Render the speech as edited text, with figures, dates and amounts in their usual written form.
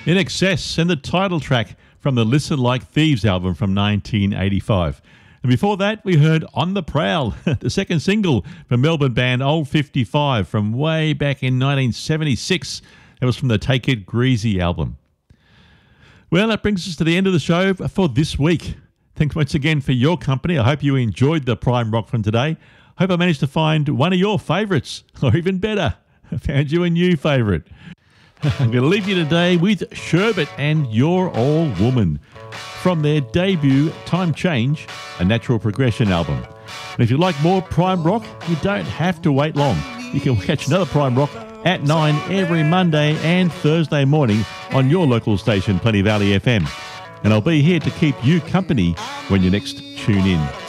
In Excess and the title track from the Listen Like Thieves album from 1985. And before that, we heard On the Prowl, the second single from Melbourne band Old 55 from way back in 1976. That was from the Take It Greasy album. Well, that brings us to the end of the show for this week. Thanks once again for your company. I hope you enjoyed the Prime Rock from today. I hope I managed to find one of your favourites, or even better, I found you a new favourite. I'm going to leave you today with Sherbet and You're All Woman from their debut Time Change, a Natural Progression album. And if you like more Prime Rock, you don't have to wait long. You can catch another Prime Rock at 9 every Monday and Thursday morning on your local station, Plenty Valley FM. And I'll be here to keep you company when you next tune in.